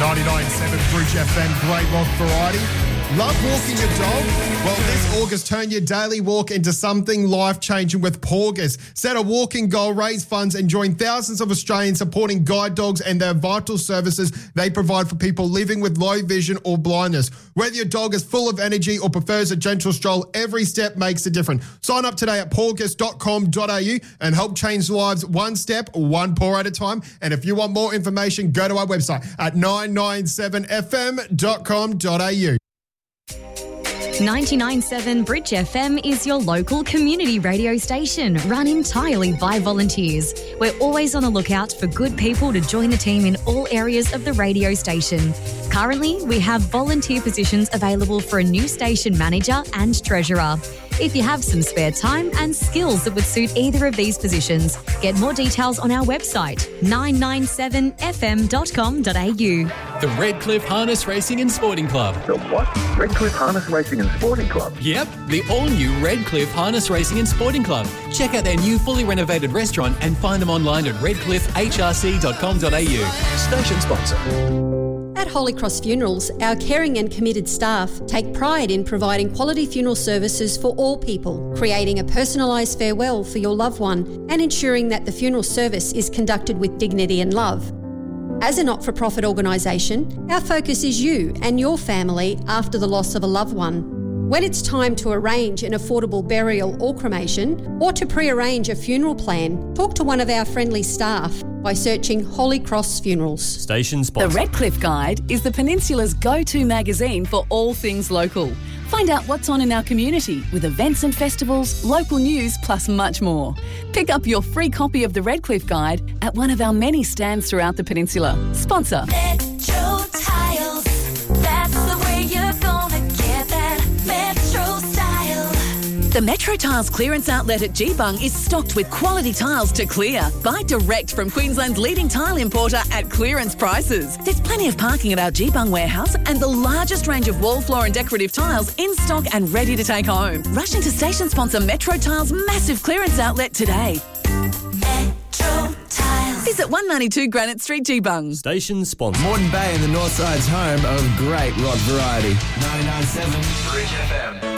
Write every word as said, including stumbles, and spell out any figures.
ninety-nine point seven Bridge F M, great rock variety. Love walking your dog? Well, this August, turn your daily walk into something life-changing with Porgus. Set a walking goal, raise funds, and join thousands of Australians supporting guide dogs and their vital services they provide for people living with low vision or blindness. Whether your dog is full of energy or prefers a gentle stroll, every step makes a difference. Sign up today at porgus dot com dot a u and help change lives one step, one paw at a time. And if you want more information, go to our website at nine nine seven f m dot com dot a u. ninety-nine point seven Bridge F M is your local community radio station run entirely by volunteers. We're always on the lookout for good people to join the team in all areas of the radio station. Currently, we have volunteer positions available for a new station manager and treasurer. If you have some spare time and skills that would suit either of these positions, get more details on our website, nine nine seven f m dot com dot a u. The Redcliffe Harness Racing and Sporting Club. The what? Redcliffe Harness Racing and Sporting Club? Yep, the all-new Redcliffe Harness Racing and Sporting Club. Check out their new fully renovated restaurant and find them online at redcliffe h r c dot com dot a u. Station sponsor. At Holy Cross Funerals, our caring and committed staff take pride in providing quality funeral services for all people, creating a personalised farewell for your loved one and ensuring that the funeral service is conducted with dignity and love. As a not-for-profit organisation, our focus is you and your family after the loss of a loved one. When it's time to arrange an affordable burial or cremation, or to pre-arrange a funeral plan, talk to one of our friendly staff by searching Holy Cross Funerals. Station sponsor. The Redcliffe Guide is the Peninsula's go-to magazine for all things local. Find out what's on in our community with events and festivals, local news, plus much more. Pick up your free copy of the Redcliffe Guide at one of our many stands throughout the peninsula. Sponsor. Metro Tiles. That's the way you're gonna get that Metro style. The Metro Tiles clearance outlet at Geebung is stocked with quality tiles to clear. Buy direct from Queensland's leading tile importer at clearance prices. There's plenty of parking at our Geebung warehouse and the largest range of wall, floor and decorative tiles in stock and ready to take home. Rush into station sponsor Metro Tiles' massive clearance outlet today. Metro Tiles. Visit one ninety-two Granite Street, Geebung. Station sponsor. Moreton Bay and the North Side's home of great rock variety. ninety-nine point seven Bridge F M.